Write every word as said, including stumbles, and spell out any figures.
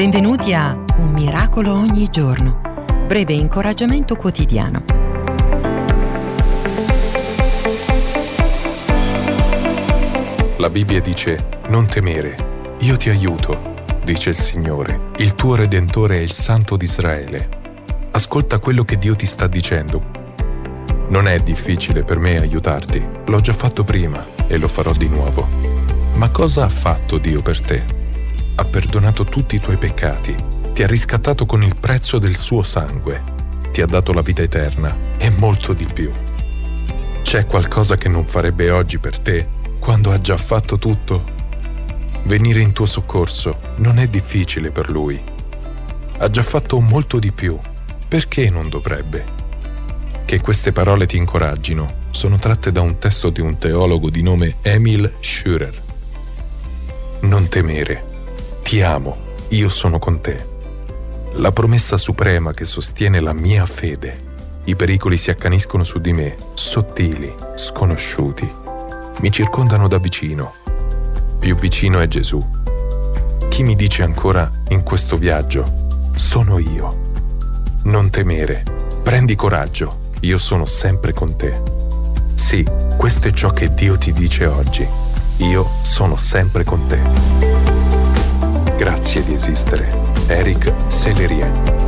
Benvenuti a Un miracolo ogni giorno, breve incoraggiamento quotidiano. La Bibbia dice: non temere, io ti aiuto, dice il Signore, il tuo Redentore è il Santo di Israele. Ascolta quello che Dio ti sta dicendo. Non è difficile per me aiutarti, l'ho già fatto prima e lo farò di nuovo. Ma cosa ha fatto Dio per te? Ha perdonato tutti i tuoi peccati, ti ha riscattato con il prezzo del suo sangue, ti ha dato la vita eterna e molto di più. C'è qualcosa che non farebbe oggi per te quando ha già fatto tutto? Venire in tuo soccorso non è difficile per Lui. Ha già fatto molto di più, perché non dovrebbe? Che queste parole ti incoraggino sono tratte da un testo di un teologo di nome Emil Schürer. Non temere. Ti amo, io sono con te. La promessa suprema che sostiene la mia fede. I pericoli si accaniscono su di me, sottili, sconosciuti. Mi circondano da vicino. Più vicino è Gesù. Chi mi dice ancora in questo viaggio? Sono io. Non temere, prendi coraggio, io sono sempre con te. Sì, questo è ciò che Dio ti dice oggi. Io sono sempre con te. Grazie di esistere. Eric Sellerie.